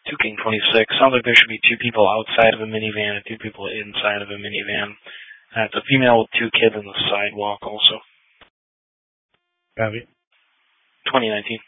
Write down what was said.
2 King 26. Sounds like there should be 2 people outside of a minivan and 2 people inside of a minivan. It's a female with 2 kids on the sidewalk also. Copy. 2019.